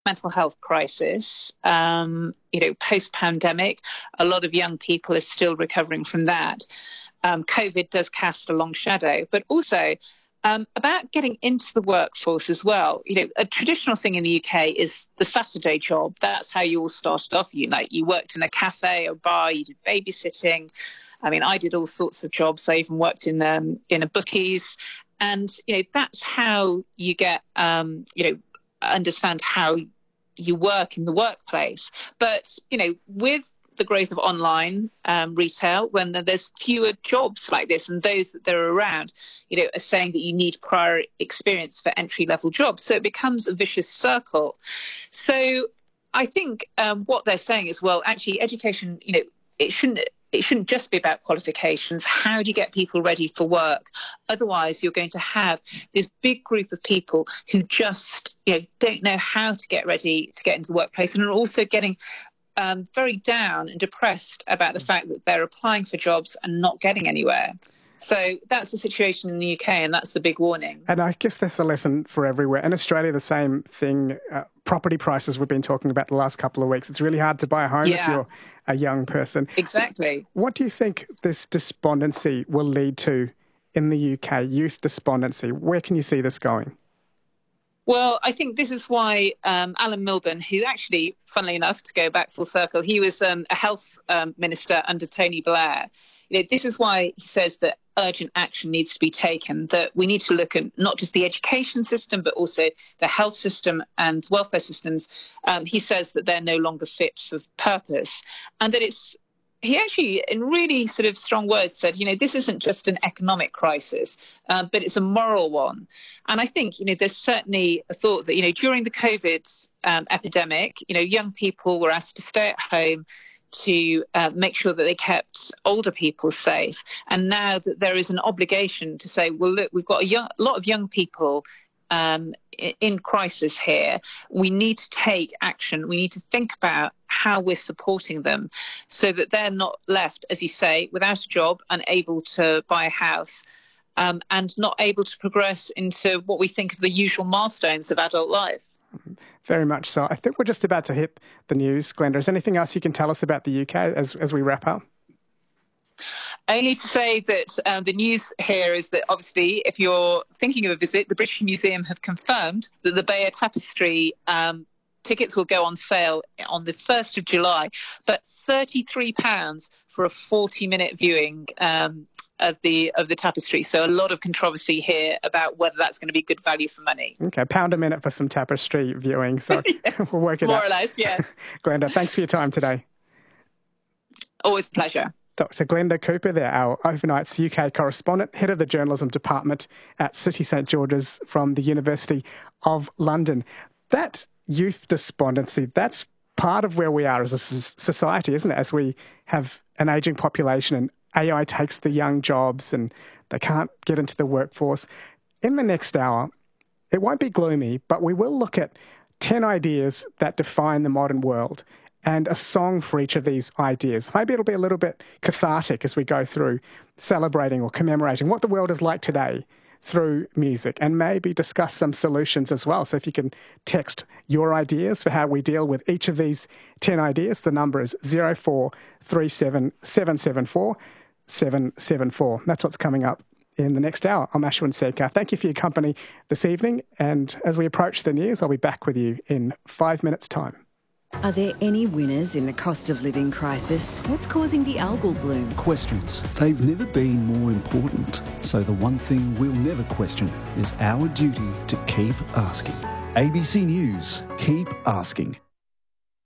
mental health crisis. Post-pandemic, a lot of young people are still recovering from that. COVID does cast a long shadow, but also about getting into the workforce as well. A traditional thing in the UK is the Saturday job. That's how you all started off. You worked in a cafe or bar, you did babysitting. I mean, I did all sorts of jobs. I even worked in a bookies. And, that's how you get, understand how you work in the workplace. But, with the growth of online retail, when there's fewer jobs like this, and those that are around, are saying that you need prior experience for entry-level jobs. So it becomes a vicious circle. So I think what they're saying is, well, actually, education, it shouldn't just be about qualifications. How do you get people ready for work? Otherwise, you're going to have this big group of people who just don't know how to get ready to get into the workplace, and are also getting very down and depressed about the fact that they're applying for jobs and not getting anywhere. So that's the situation in the UK, and that's the big warning. And I guess that's a lesson for everywhere. In Australia, the same thing. Property prices we've been talking about the last couple of weeks. It's really hard to buy a home if you're a young person. Exactly. What do you think this despondency will lead to in the UK, youth despondency? Where can you see this going? Well, I think this is why Alan Milburn, who actually, funnily enough, to go back full circle, he was a health minister under Tony Blair. This is why he says that urgent action needs to be taken, that we need to look at not just the education system, but also the health system and welfare systems. He says that they're no longer fit for purpose, and that he actually, in really sort of strong words, said, this isn't just an economic crisis, but it's a moral one. And I think, there's certainly a thought that, during the COVID epidemic, young people were asked to stay at home to make sure that they kept older people safe. And now that there is an obligation to say, well, look, we've got a lot of young people in crisis here. We need to take action. We need to think about how we're supporting them so that they're not left, as you say, without a job, unable to buy a house, and not able to progress into what we think of the usual milestones of adult life. Very much so. I think we're just about to hit the news. Glenda, is there anything else you can tell us about the UK as we wrap up? Only to say that the news here is that, obviously, if you're thinking of a visit, the British Museum have confirmed that the Beyer Tapestry tickets will go on sale on the 1st of July, but £33 for a 40-minute viewing of the tapestry. So a lot of controversy here about whether that's going to be good value for money. Okay, £1 a minute for some tapestry viewing. So yes, we'll work it out. More or less, yes. Glenda, thanks for your time today. Always a pleasure. Dr. Glenda Cooper there, our Overnight's UK correspondent, head of the journalism department at City St George's from the University of London. That youth despondency, that's part of where we are as a society, isn't it? As we have an ageing population and AI takes the young jobs and they can't get into the workforce. In the next hour, it won't be gloomy, but we will look at 10 ideas that define the modern world and a song for each of these ideas. Maybe it'll be a little bit cathartic as we go through celebrating or commemorating what the world is like today through music, and maybe discuss some solutions as well. So if you can text your ideas for how we deal with each of these 10 ideas, the number is 0437 774 774. That's what's coming up in the next hour. I'm Ashwin Sekar. Thank you for your company this evening, and as we approach the news, I'll be back with you in 5 minutes' time. Are there any winners in the cost of living crisis? What's causing the algal bloom? Questions. They've never been more important. So the one thing we'll never question is our duty to keep asking. ABC News. Keep asking.